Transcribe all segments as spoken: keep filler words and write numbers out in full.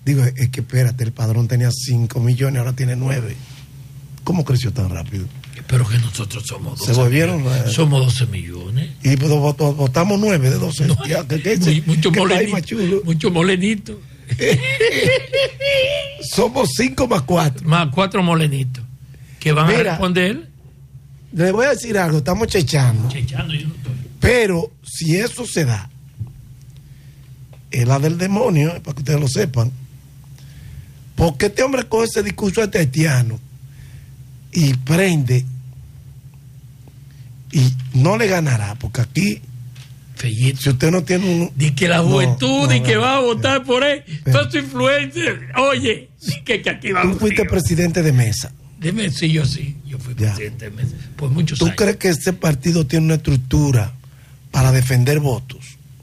Digo, es que espérate, el padrón tenía cinco millones, ahora tiene nueve. ¿Cómo creció tan rápido? Pero que nosotros somos doce se volvieron millones. Somos doce millones. Y pues, votamos nueve de doce. No, ya, ¿qué, qué, muy, mucho qué molenito. Mucho molenito. Somos cinco más cuatro. Más cuatro molenitos. Que van Mira, a responder. Le voy a decir algo, estamos chechando. Chechando, yo no estoy. Pero si eso se da, es la del demonio, para que ustedes lo sepan. Porque este hombre coge ese discurso de haitiano y prende y no le ganará, porque aquí Fellito. Si usted no tiene un... Di que la juventud, no, no, que no, va a votar no, por él, toda su influencia, oye, que, que aquí va a... Tú fuiste presidente de mesa. De mesa, sí, yo sí, yo fui ya. presidente de mesa por muchos ¿Tú años. ¿Tú crees que ese partido tiene una estructura para defender votos?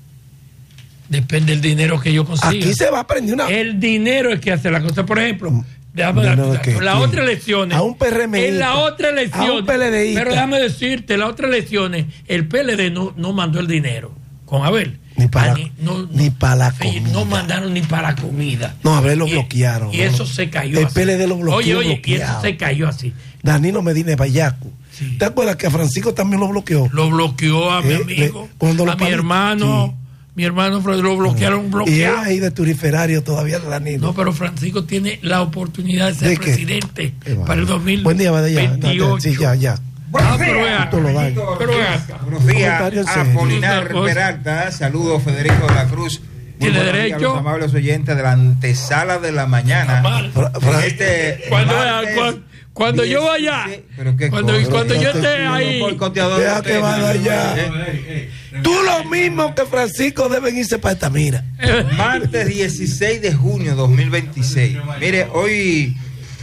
Depende del dinero que yo consiga. Aquí se va a prender una... El dinero es que hace la cosa. Por ejemplo, déjame no, dar, no, la, que, la otra elecciones. A un P R M. En la otra elección. A un P L D. Pero déjame decirte, en la otra elecciones, el P L D no, no mandó el dinero con Abel. Ni para, ah, ni, no, ni para la comida. No mandaron ni para comida. No, Abel lo y, bloquearon. Y ¿no? eso se cayó el así. P L D lo bloqueó. Oye, oye, bloqueado. y eso se cayó así. Danilo Medina de Bayaco. Sí. ¿Te acuerdas que a Francisco también lo bloqueó? Lo bloqueó a eh, mi amigo, le, cuando a mi hermano. Sí. Mi hermano lo bloquearon, bloqueado. Y ahí de turiferario todavía de Danilo. No, pero Francisco tiene la oportunidad de ser ¿De presidente para el dos mil veintiocho. Buen día, veintiocho. No, sí, ya, ya. Buenos días, Buenos días, Apolinar Peralta. Saludos, Federico de la Cruz. Tiene derecho. Días, los amables oyentes de la antesala de la mañana. Fra, fra, este cuando martes, cuando, cuando yo vaya, cuando, cuando yo esté ahí, deja que vaya allá. Tú lo mismo que Francisco deben irse para esta mira. Martes dieciséis de junio de dos mil veintiséis. Mire, hoy,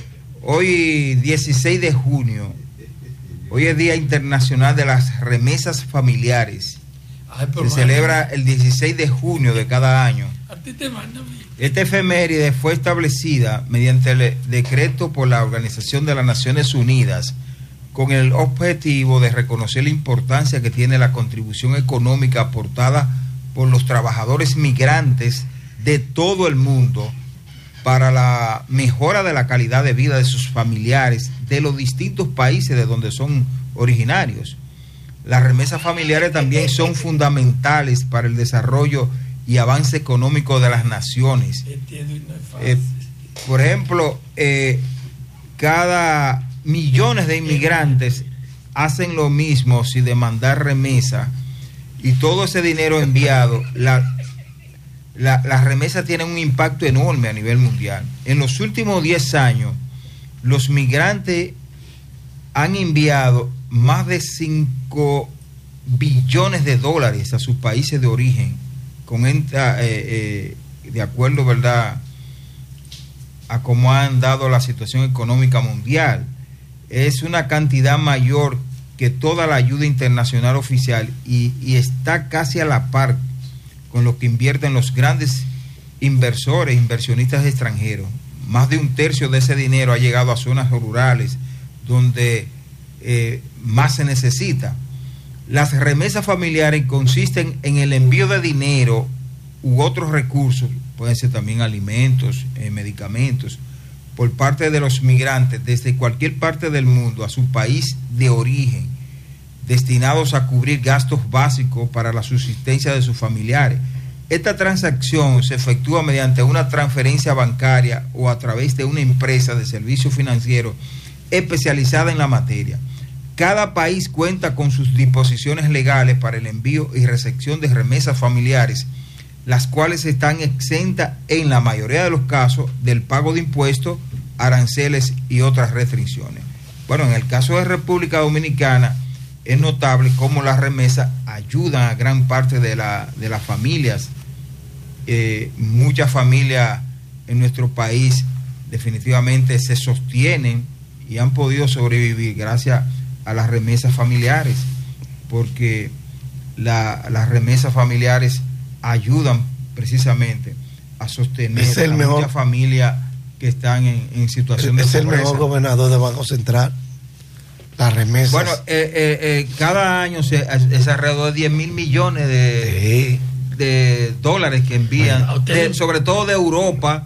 hoy dieciséis de junio. Hoy es Día Internacional de las Remesas Familiares. Ay, Se celebra el dieciséis de junio de cada año. A ti te mando. Esta efeméride fue establecida mediante el decreto por la Organización de las Naciones Unidas con el objetivo de reconocer la importancia que tiene la contribución económica aportada por los trabajadores migrantes de todo el mundo para la mejora de la calidad de vida de sus familiares de los distintos países de donde son originarios. Las remesas familiares también son fundamentales para el desarrollo y avance económico de las naciones. Eh, por ejemplo, eh, cada millones de inmigrantes hacen lo mismo si de mandar remesa y todo ese dinero enviado, la La, las remesas tienen un impacto enorme a nivel mundial. En los últimos diez años, los migrantes han enviado más de cinco billones de dólares a sus países de origen, con esta, eh, eh, de acuerdo, ¿verdad?, a cómo han dado la situación económica mundial. Es una cantidad mayor que toda la ayuda internacional oficial y, y está casi a la par con lo que invierten los grandes inversores, inversionistas extranjeros. Más de un tercio de ese dinero ha llegado a zonas rurales donde eh, más se necesita. Las remesas familiares consisten en el envío de dinero u otros recursos, pueden ser también alimentos, eh, medicamentos, por parte de los migrantes desde cualquier parte del mundo a su país de origen, destinados a cubrir gastos básicos para la subsistencia de sus familiares. Esta transacción se efectúa mediante una transferencia bancaria o a través de una empresa de servicios financieros especializada en la materia. Cada país cuenta con sus disposiciones legales para el envío y recepción de remesas familiares, las cuales están exentas en la mayoría de los casos del pago de impuestos, aranceles y otras restricciones. Bueno, en el caso de República Dominicana, es notable cómo las remesas ayudan a gran parte de, la, de las familias. Eh, muchas familias en nuestro país definitivamente se sostienen y han podido sobrevivir gracias a las remesas familiares, porque la, las remesas familiares ayudan precisamente a sostener es el a mejor, muchas familias que están en, en situación es de pobreza. Es el mejor gobernador de Banco Central. Las remesas. Bueno, eh, eh, eh, cada año se, es alrededor de diez mil millones de, sí. de dólares que envían, de, sobre todo de Europa,